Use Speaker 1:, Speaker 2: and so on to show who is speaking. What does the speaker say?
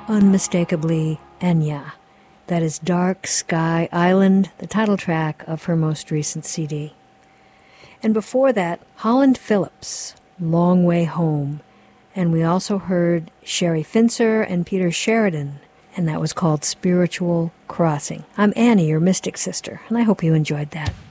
Speaker 1: unmistakably Enya. That is Dark Sky Island, the title track of her most recent CD. And before that, Holland Phillips, Long Way Home. And we also heard Sherry Fincer and Peter Sheridan, and that was called Spiritual Crossing. I'm Annie, your mystic sister, and I hope you enjoyed that.